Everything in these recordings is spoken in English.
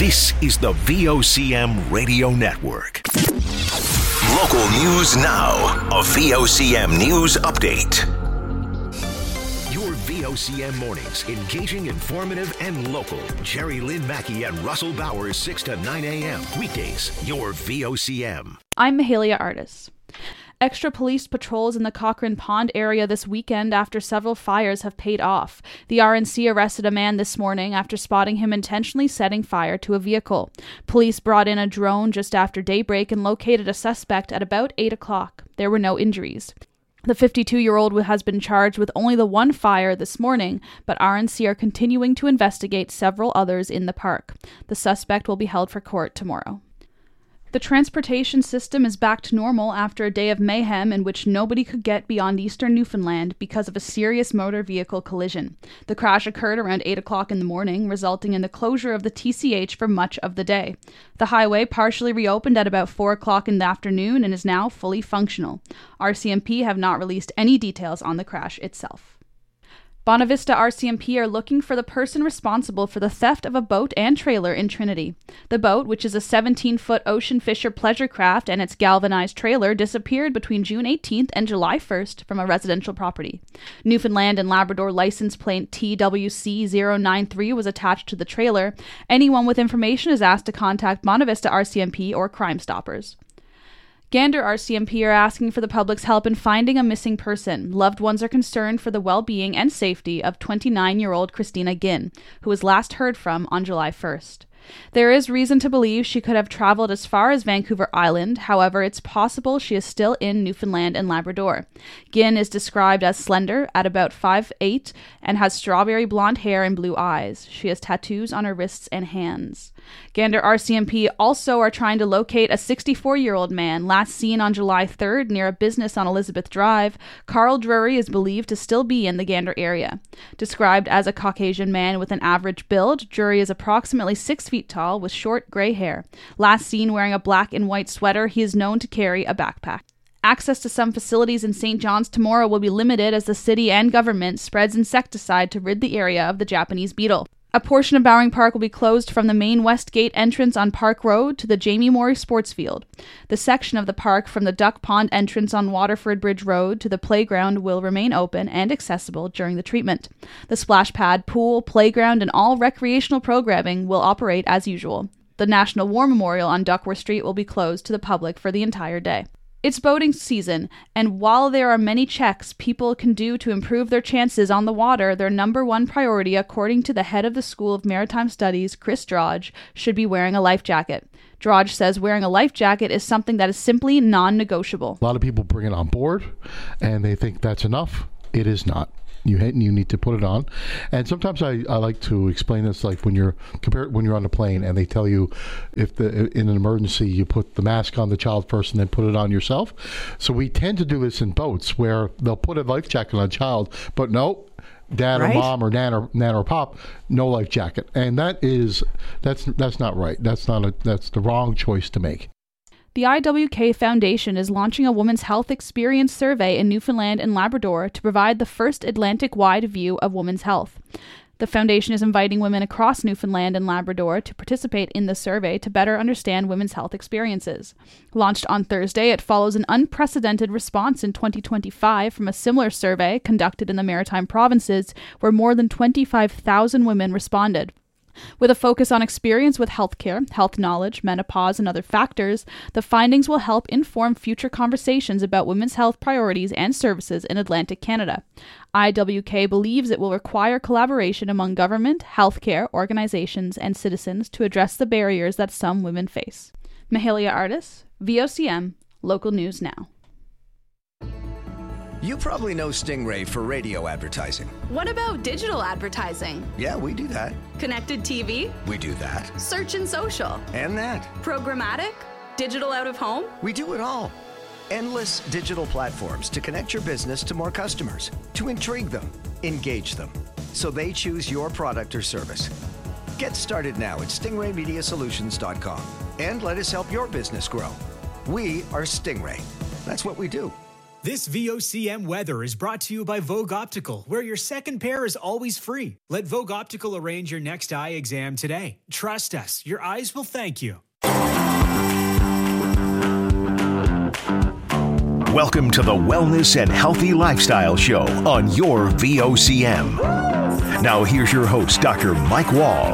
This is the VOCM Radio Network. Local news now. A VOCM News Update. Your VOCM mornings, engaging, informative, and local. Jerry Lynn Mackey and Russell Bowers, 6 to 9 a.m. Weekdays, your VOCM. I'm Mahalia Artis. Extra police patrols in the Cochrane Pond area this weekend after several fires have paid off. The RNC arrested a man this morning after spotting him intentionally setting fire to a vehicle. Police brought in a drone just after daybreak and located a suspect at about 8 o'clock. There were no injuries. The 52-year-old has been charged with only the one fire this morning, but RNC are continuing to investigate several others in the park. The suspect will be held for court tomorrow. The transportation system is back to normal after a day of mayhem in which nobody could get beyond eastern Newfoundland because of a serious motor vehicle collision. The crash occurred around 8 o'clock in the morning, resulting in the closure of the TCH for much of the day. The highway partially reopened at about 4 o'clock in the afternoon and is now fully functional. RCMP have not released any details on the crash itself. Bonavista RCMP are looking for the person responsible for the theft of a boat and trailer in Trinity. The boat, which is a 17-foot Ocean Fisher pleasure craft, and its galvanized trailer disappeared between June 18th and July 1st from a residential property. Newfoundland and Labrador license plate TWC093 was attached to the trailer. Anyone with information is asked to contact Bonavista RCMP or Crime Stoppers. Gander RCMP are asking for the public's help in finding a missing person. Loved ones are concerned for the well-being and safety of 29-year-old Christina Ginn, who was last heard from on July 1st. There is reason to believe she could have traveled as far as Vancouver Island. However, it's possible she is still in Newfoundland and Labrador. Ginn is described as slender, at about 5'8", and has strawberry blonde hair and blue eyes. She has tattoos on her wrists and hands. Gander RCMP also are trying to locate a 64-year-old man last seen on July 3rd near a business on Elizabeth Drive. Carl Drury is believed to still be in the Gander area. Described as a Caucasian man with an average build, Drury is approximately 6 feet tall with short gray hair. Last seen wearing a black and white sweater, he is known to carry a backpack. Access to some facilities in St. John's tomorrow will be limited as the city and government spreads insecticide to rid the area of the Japanese beetle. A portion of Bowring Park will be closed from the main West Gate entrance on Park Road to the Jamie Morey Sports Field. The section of the park from the Duck Pond entrance on Waterford Bridge Road to the playground will remain open and accessible during the treatment. The splash pad, pool, playground, and all recreational programming will operate as usual. The National War Memorial on Duckworth Street will be closed to the public for the entire day. It's boating season, and while there are many checks people can do to improve their chances on the water, their number one priority, according to the head of the School of Maritime Studies, Chris Drodge, should be wearing a life jacket. Drodge says wearing a life jacket is something that is simply non-negotiable. A lot of people bring it on board, and they think that's enough. It is not. You need to put it on. And sometimes I like to explain this, like when you're on the plane and they tell you if in an emergency you put the mask on the child first and then put it on yourself. So we tend to do this in boats where they'll put a life jacket on a child, but no, dad or mom or nan or pop, no life jacket. And that's not right. That's the wrong choice to make. The IWK Foundation is launching a Women's Health Experience Survey in Newfoundland and Labrador to provide the first Atlantic-wide view of women's health. The foundation is inviting women across Newfoundland and Labrador to participate in the survey to better understand women's health experiences. Launched on Thursday, it follows an unprecedented response in 2025 from a similar survey conducted in the Maritime Provinces, where more than 25,000 women responded. With a focus on experience with healthcare, health knowledge, menopause, and other factors, the findings will help inform future conversations about women's health priorities and services in Atlantic Canada. IWK believes it will require collaboration among government, healthcare, organizations, and citizens to address the barriers that some women face. Mahalia Artis, VOCM, Local News Now. You probably know Stingray for radio advertising. What about digital advertising? Yeah, we do that. Connected TV? We do that. Search and social? And that. Programmatic? Digital out of home? We do it all. Endless digital platforms to connect your business to more customers, to intrigue them, engage them, so they choose your product or service. Get started now at stingraymediasolutions.com and let us help your business grow. We are Stingray. That's what we do. This VOCM weather is brought to you by Vogue Optical, where your second pair is always free. Let Vogue Optical arrange your next eye exam today. Trust us, your eyes will thank you. Welcome to the Wellness and Healthy Lifestyle Show on your VOCM. Now here's your host, Dr. Mike Wall.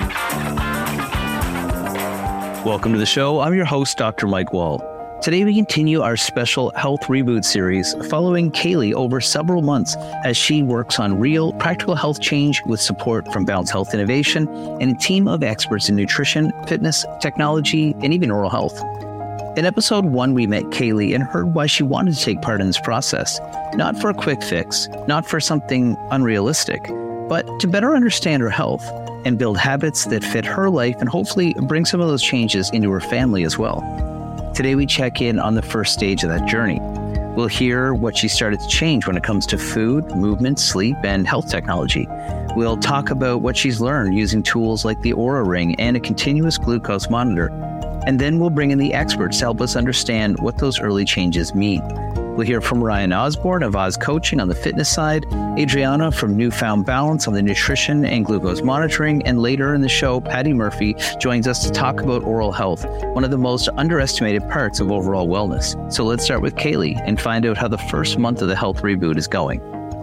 Welcome to the show. I'm your host, Dr. Mike Wall. Today we continue our special Health Reboot series following Kaylee over several months as she works on real, practical health change with support from Bounce Health Innovation and a team of experts in nutrition, fitness, technology, and even oral health. In episode 1, we met Kaylee and heard why she wanted to take part in this process. Not for a quick fix, not for something unrealistic, but to better understand her health and build habits that fit her life and hopefully bring some of those changes into her family as well. Today, we check in on the first stage of that journey. We'll hear what she started to change when it comes to food, movement, sleep, and health technology. We'll talk about what she's learned using tools like the Oura Ring and a continuous glucose monitor. And then we'll bring in the experts to help us understand what those early changes mean. We'll hear from Ryan Osborne of Oz Coaching on the fitness side, Adriana from Newfound Balance on the nutrition and glucose monitoring, and later in the show, Patty Murphy joins us to talk about oral health, one of the most underestimated parts of overall wellness. So let's start with Kaylee and find out how the first month of the Health Reboot is going.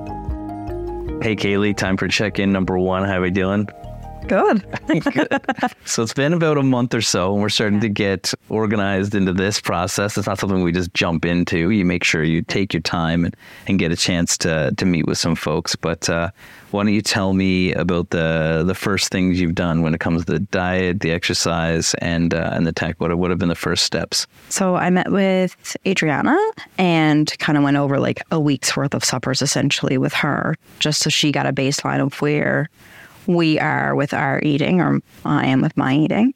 Hey Kaylee, time for check-in number 1. How are we doing? Good. Good. So it's been about a month or so, and we're starting to get organized into this process. It's not something we just jump into. You make sure you take your time and get a chance to meet with some folks. But why don't you tell me about the first things you've done when it comes to the diet, the exercise, and the tech? What have been the first steps? So I met with Adriana and kind of went over like a week's worth of suppers essentially with her, just so she got a baseline of where we are with our eating, or I am with my eating.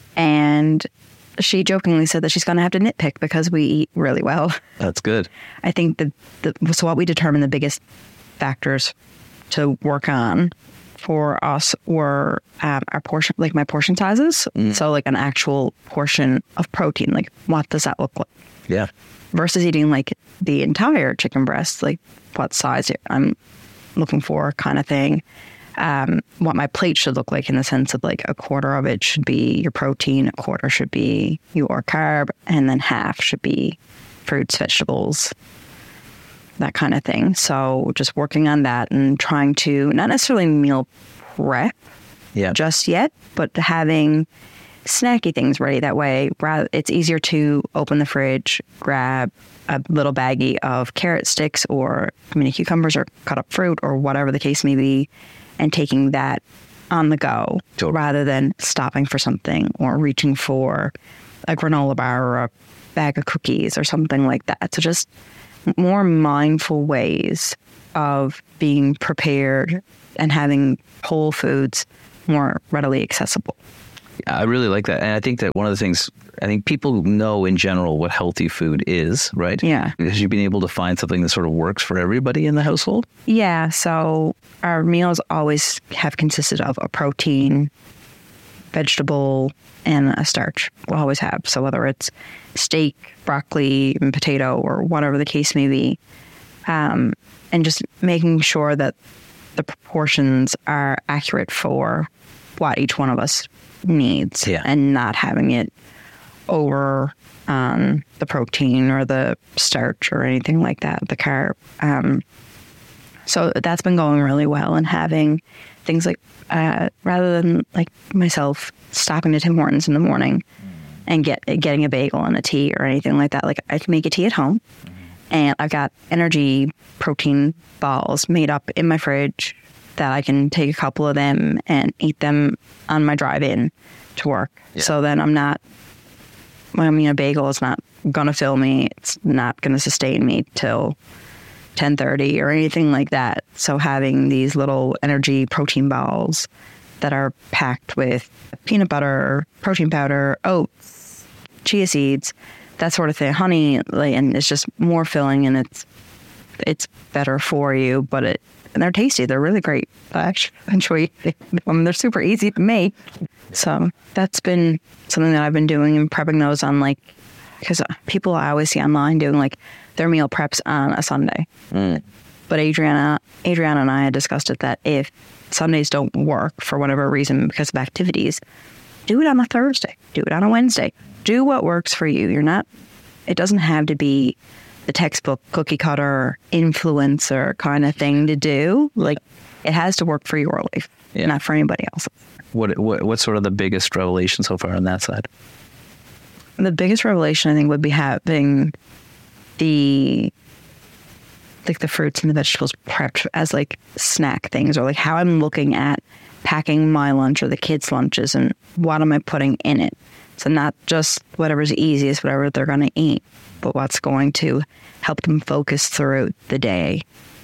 And she jokingly said that she's going to have to nitpick because we eat really well. That's good. I think so what we determined the biggest factors to work on for us were our portion, like my portion sizes. So like an actual portion of protein, like what does that look like? Yeah. Versus eating like the entire chicken breast, like what size I'm looking for kind of thing. What my plate should look like in the sense of like a quarter of it should be your protein, a quarter should be your carb, and then half should be fruits, vegetables, that kind of thing. So just working on that and trying to not necessarily meal prep just yet, but having snacky things ready. That way, it's easier to open the fridge, grab a little baggie of carrot sticks or mini cucumbers or cut up fruit or whatever the case may be, and taking that on the go rather than stopping for something or reaching for a granola bar or a bag of cookies or something like that. So just more mindful ways of being prepared and having whole foods more readily accessible. I really like that. And I think that one of the things, I think people know in general what healthy food is, right? Yeah. Because you've been able to find something that sort of works for everybody in the household? Yeah. So our meals always have consisted of a protein, vegetable, and a starch. We'll always have. So whether it's steak, broccoli, and potato, or whatever the case may be, and just making sure that the proportions are accurate for what each one of us needs, and not having it over the protein or the starch or anything like that, the carb. So that's been going really well, and having things like, rather than like myself stopping to Tim Hortons in the morning and getting a bagel and a tea or anything like that, like I can make a tea at home, and I've got energy protein balls made up in my fridge that I can take a couple of them and eat them on my drive-in to work. Yeah. So then a bagel is not going to fill me. It's not going to sustain me till 10:30 or anything like that. So having these little energy protein balls that are packed with peanut butter, protein powder, oats, chia seeds, that sort of thing, honey, and it's just more filling, and it's better for you, and they're tasty. They're really great. I actually enjoy them. They're super easy to make. So that's been something that I've been doing and prepping those on like because people I always see online doing like their meal preps on a Sunday. But Adriana and I had discussed it that if Sundays don't work for whatever reason because of activities, do it on a Thursday, do it on a Wednesday, do what works for you. It doesn't have to be the textbook cookie cutter influencer kind of thing to do. Like, it has to work for your life, not for anybody else. What's sort of the biggest revelation so far on that side? The biggest revelation, I think, would be having the fruits and the vegetables prepped as like snack things, or like how I'm looking at packing my lunch or the kids' lunches and what am I putting in it. So not just whatever's easiest, whatever they're going to eat, but what's going to help them focus throughout the day.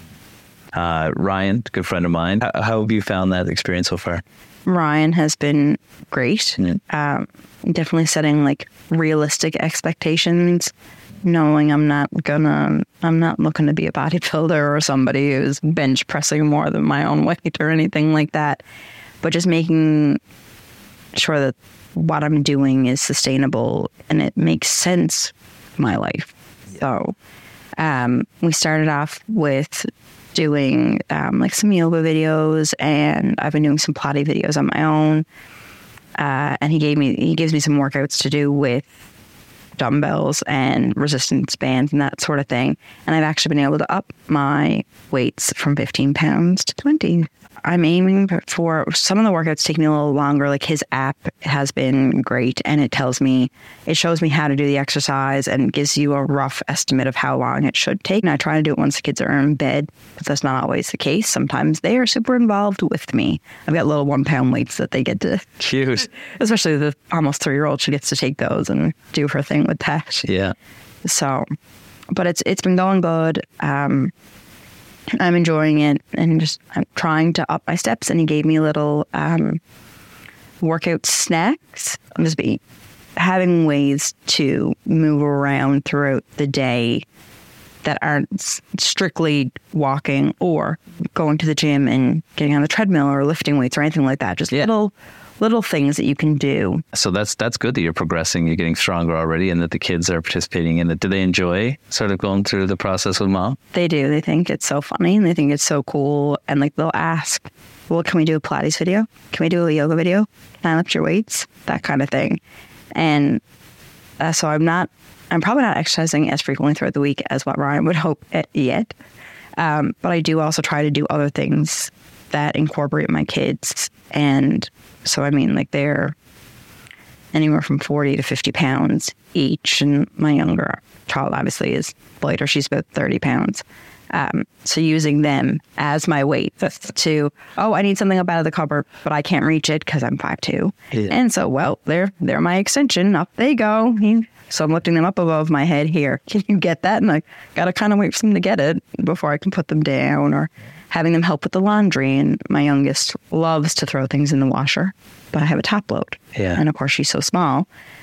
Ryan, good friend of mine. How have you found that experience so far? Ryan has been great. Definitely setting like realistic expectations, knowing I'm not looking to be a bodybuilder or somebody who's bench pressing more than my own weight or anything like that, but just making sure that what I'm doing is sustainable and it makes sense in my life. So we started off with doing like some yoga videos, and I've been doing some Pilates videos on my own. And he gives me some workouts to do with dumbbells and resistance bands and that sort of thing. And I've actually been able to up my weights from 15 pounds to 20. I'm aiming for some of the workouts take me a little longer. Like, his app has been great, and it shows me how to do the exercise and gives you a rough estimate of how long it should take. And I try to do it once the kids are in bed, but that's not always the case. Sometimes they are super involved with me. I've got little 1 pound weights that they get to. Cute. Especially the almost 3-year-old, she gets to take those and do her thing with that. Yeah. So, but it's been going good. I'm enjoying it, and I'm trying to up my steps. And he gave me little workout snacks. I'm just having ways to move around throughout the day that aren't strictly walking or going to the gym and getting on the treadmill or lifting weights or anything like that. Just little things that you can do. So that's good that you're progressing, you're getting stronger already, and that the kids are participating in it. Do they enjoy sort of going through the process with mom? They do. They think it's so funny, and they think it's so cool. And like, they'll ask, well, can we do a Pilates video? Can we do a yoga video? Can I lift your weights? That kind of thing. And so I'm probably not exercising as frequently throughout the week as what Ryan would hope yet. But I do also try to do other things that incorporate my kids. And so, I mean, like, they're anywhere from 40 to 50 pounds each. And my younger child obviously is lighter. She's about 30 pounds. So using them as my weight to, I need something up out of the cupboard, but I can't reach it because I'm 5'2". Yeah. And so, well, they're my extension. Up they go. So I'm lifting them up above my head here. Can you get that? And I got to kind of wait for them to get it before I can put them down, or having them help with the laundry. And my youngest loves to throw things in the washer, but I have a top load. Yeah. And of course, she's so small